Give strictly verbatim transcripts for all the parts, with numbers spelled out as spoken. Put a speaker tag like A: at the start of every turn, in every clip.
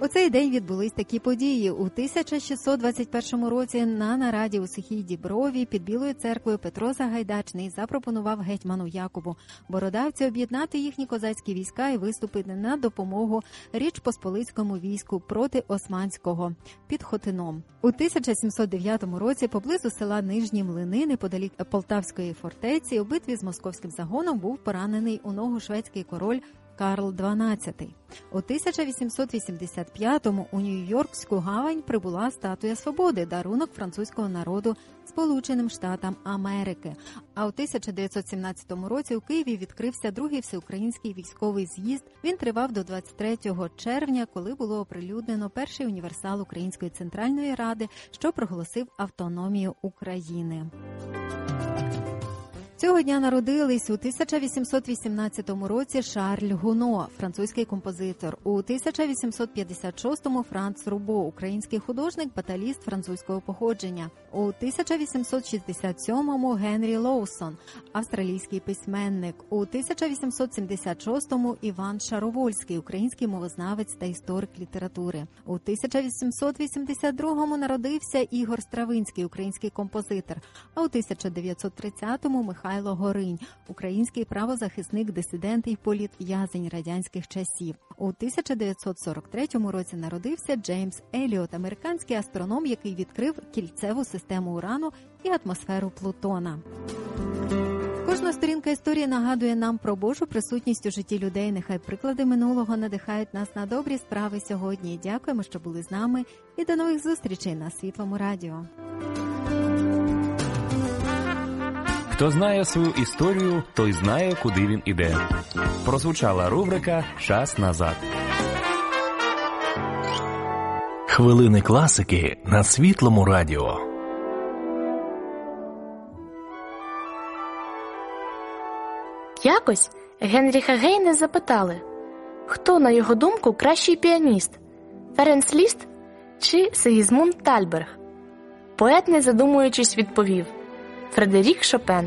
A: У цей день відбулись такі події. У тисяча шістсот двадцять першому році на нараді у Сухій Діброві під Білою церквою Петро Сагайдачний запропонував гетьману Якову Бородавцю об'єднати їхні козацькі війська і виступити на допомогу Річ Посполицькому війську проти османського під Хотином. У тисяча сімсот дев'ятому році поблизу села Нижні Млини, неподалік Полтавської фортеці, у битві з московським загоном був поранений у ногу шведський король Карл дванадцятий. У тисяча вісімсот вісімдесят п'ятому у Нью-Йоркську гавань прибула статуя Свободи, дарунок французького народу Сполученим Штатам Америки. А у тисяча дев'ятсот сімнадцятому році у Києві відкрився другий всеукраїнський військовий з'їзд. Він тривав до двадцять третього червня, коли було оприлюднено перший універсал Української Центральної Ради, що проголосив автономію України. Цього дня народились у тисяча вісімсот вісімнадцятому році Шарль Гуно, французький композитор. У тисяча вісімсот п'ятдесят шостому Франц Рубо, український художник, баталіст французького походження. У тисяча вісімсот шістдесят сьомому Генрі Лоусон, австралійський письменник. У тисяча вісімсот сімдесят шостому Іван Шаровольський, український мовознавець та історик літератури. У тисяча вісімсот вісімдесят другому народився Ігор Стравинський, український композитор. А у тисяча дев'ятсот тридцятому Михайло Горинь, український правозахисник, дисидент і політв'язень радянських часів. У тисяча дев'ятсот сорок третьому році народився Джеймс Еліот, американський астроном, який відкрив кільцеву систему Урану і атмосферу Плутона. Кожна сторінка історії нагадує нам про Божу присутність у житті людей. Нехай приклади минулого надихають нас на добрі справи сьогодні. Дякуємо, що були з нами. І до нових зустрічей на Світлому радіо.
B: Хто знає свою історію, той знає, куди він іде. Прозвучала рубрика «Час назад».
C: Хвилини класики на Світлому радіо.
D: Якось Генріха Гейне запитали, хто, на його думку, кращий піаніст – Ференц Ліст чи Сигізмунд Тальберг? Поет, не задумуючись, відповів – Фредерік Шопен.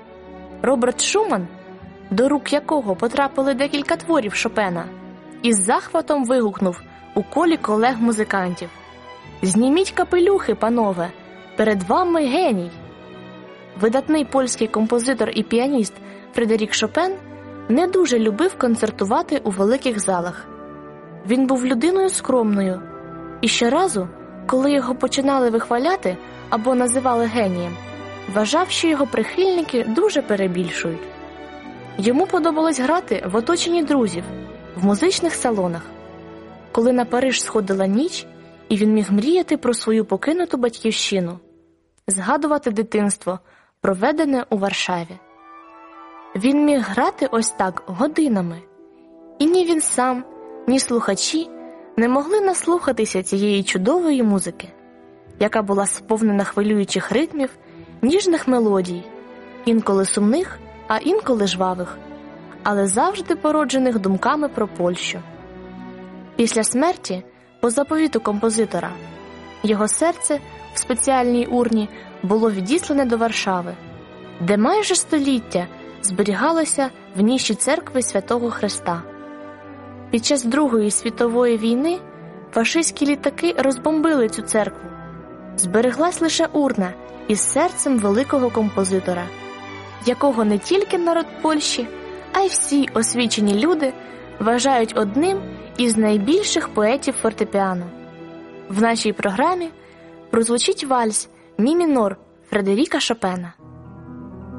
D: Роберт Шуман, до рук якого потрапили декілька творів Шопена, із захватом вигукнув у колі колег-музикантів: «Зніміть капелюхи, панове, перед вами геній!» Видатний польський композитор і піаніст Фредерік Шопен не дуже любив концертувати у великих залах. Він був людиною скромною, і щоразу, коли його починали вихваляти або називали генієм, вважав, що його прихильники дуже перебільшують. Йому подобалось грати в оточенні друзів, в музичних салонах. Коли на Париж сходила ніч, і він міг мріяти про свою покинуту батьківщину, згадувати дитинство, проведене у Варшаві. Він міг грати ось так годинами. І ні він сам, ні слухачі не могли наслухатися цієї чудової музики, яка була сповнена хвилюючих ритмів, ніжних мелодій, інколи сумних, а інколи жвавих, але завжди породжених думками про Польщу. Після смерті, по заповіту композитора, його серце в спеціальній урні було відіслане до Варшави, де майже століття зберігалося в ніші церкви Святого Христа. Під час Другої світової війни фашистські літаки розбомбили цю церкву. Збереглась лише урна із серцем великого композитора, якого не тільки народ Польщі, а й всі освічені люди вважають одним із найбільших поетів фортепіано. В нашій програмі прозвучить вальс «Мі мінор» Фредеріка Шопена.